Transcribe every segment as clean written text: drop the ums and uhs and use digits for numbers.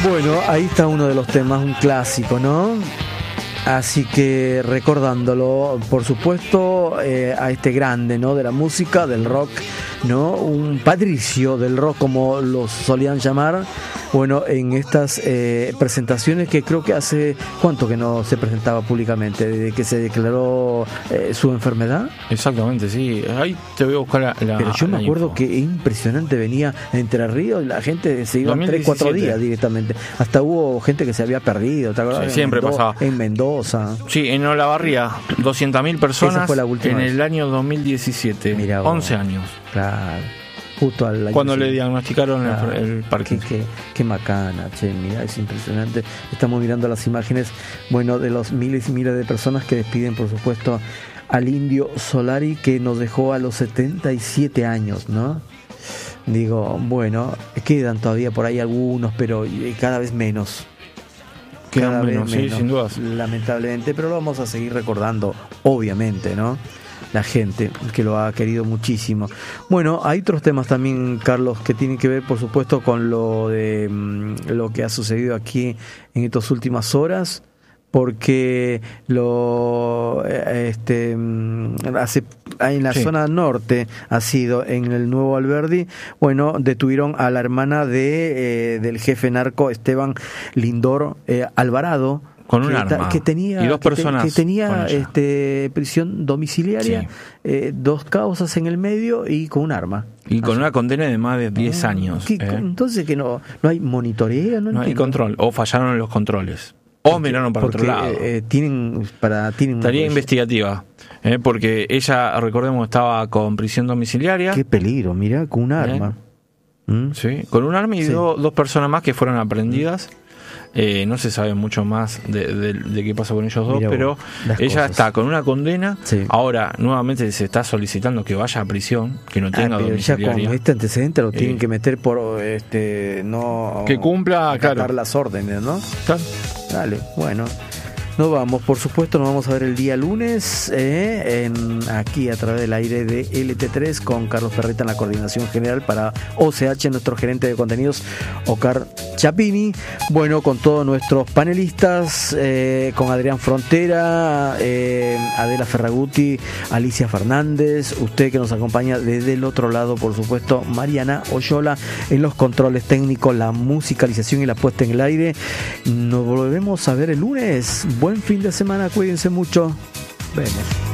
Bueno, ahí está uno de los temas, un clásico, ¿no? Así que recordándolo, por supuesto, a este grande, ¿no? De la música, del rock, ¿no? Un patricio del rock, como los solían llamar. Bueno, en estas presentaciones que creo que hace ¿cuánto que no se presentaba públicamente? Desde que se declaró su enfermedad. Exactamente, sí. Ahí te voy a buscar la Pero yo me acuerdo info. que impresionante, venía a Entre Ríos y la gente se iba 3-4 2017. días directamente. Hasta hubo gente que se había perdido, ¿te acordás? Sí, siempre pasaba. En Mendoza. Sí, en Olavarría, 200.000 personas. Esa fue la última en vez. el año 2017. Mirá vos. 11 años. Claro. Justo al año Cuando le siguiente. diagnosticaron Claro. el Parkinson. Qué macana, che, mira, es impresionante. Estamos mirando las imágenes, bueno, de los miles y miles de personas que despiden, por supuesto, al Indio Solari, que nos dejó a los 77 años, ¿no? Digo, bueno, quedan todavía por ahí algunos, pero cada vez menos. Quedan Cada menos, vez sí, sin dudas. lamentablemente, pero lo vamos a seguir recordando, obviamente, ¿no? La gente que lo ha querido muchísimo. Bueno, hay otros temas también, Carlos, que tienen que ver, por supuesto, con lo de lo que ha sucedido aquí en estas últimas horas, porque en la zona norte ha sido en el Nuevo Alberdi. Bueno, detuvieron a la hermana del jefe narco Esteban Lindor Alvarado, con un arma que tenía, y dos personas que tenía con ella. prisión domiciliaria, Sí. 2 causas en el medio y con un arma. Y con una condena de más de 10 años. Entonces que no hay monitoreo, no hay entiendo. control, o fallaron en los controles, o miraron para otro lado. Tienen Tarea investigativa, porque ella, recordemos, estaba con prisión domiciliaria. Qué peligro, mira, con un arma. Sí, con un arma y Sí. dos personas más que fueron aprendidas. No se sabe mucho más de qué pasa con ellos dos, Mirá pero vos, las ella cosas. está con una condena. Sí. Ahora nuevamente se está solicitando que vaya a prisión, que no tenga Pero ya con domiciliaria, este antecedente lo tienen que meter por no que cumpla, acatar claro. las órdenes, ¿no? Claro. Dale, bueno. Nos vamos, por supuesto, nos vamos a ver el día lunes aquí a través del aire de LT3 con Carlos Perreta en la coordinación general para OCH, nuestro gerente de contenidos, Ocar Chapini. Bueno, con todos nuestros panelistas, con Adrián Frontera, Adela Ferraguti, Alicia Fernández, usted que nos acompaña desde el otro lado, por supuesto, Mariana Oyola en los controles técnicos, la musicalización y la puesta en el aire. Nos volvemos a ver el lunes. Buen fin de semana, cuídense mucho. Vemos.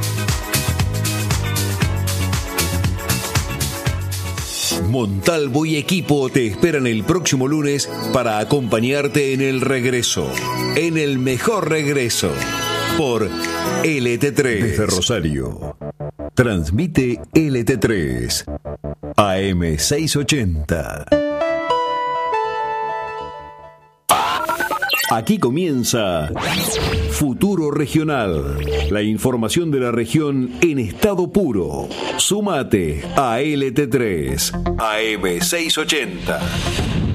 Montalvo y equipo te esperan el próximo lunes para acompañarte en el regreso, en el mejor regreso, por LT3. Desde Rosario, transmite LT3, AM 680. Aquí comienza Futuro Regional, la información de la región en estado puro. Súmate a LT3, AM 680.